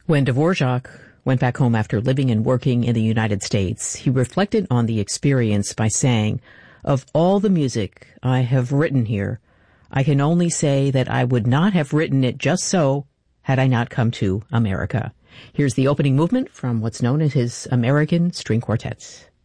When Dvorak went back home after living and working in the United States, he reflected on the experience by saying, "Of all the music I have written here, I can only say that I would not have written it just so had I not come to America." Here's the opening movement from what's known as his American String Quartets.